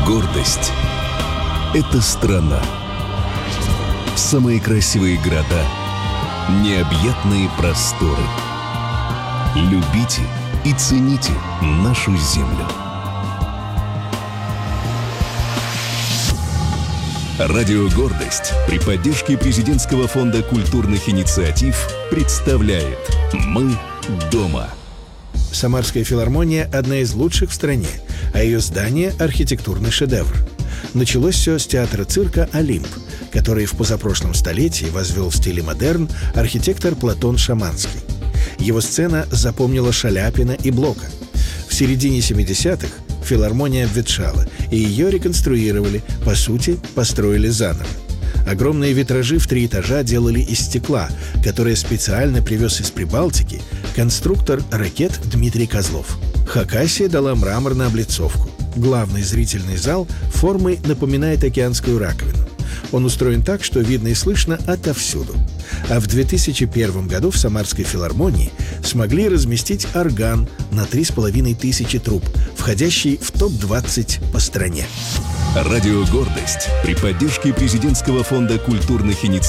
Гордость — это страна. Самые красивые города, необъятные просторы. Любите и цените нашу землю. Радио «Гордость» при поддержке Президентского фонда культурных инициатив представляет «Мы дома». Самарская филармония – одна из лучших в стране, а ее здание – архитектурный шедевр. Началось все с театра-цирка «Олимп», который в позапрошлом столетии возвел в стиле модерн архитектор Платон Шаманский. Его сцена запомнила Шаляпина и Блока. В середине 70-х филармония обветшала, и ее реконструировали, по сути, построили заново. Огромные витражи в 3 этажа делали из стекла, которое специально привез из Прибалтики конструктор ракет Дмитрий Козлов. Хакасия дала мрамор на облицовку. Главный зрительный зал формой напоминает океанскую раковину. Он устроен так, что видно и слышно отовсюду. А в 2001 году в Самарской филармонии смогли разместить орган на 3500 труб, входящий в топ-20 по стране. Радио «Гордость» при поддержке Президентского фонда культурных инициатив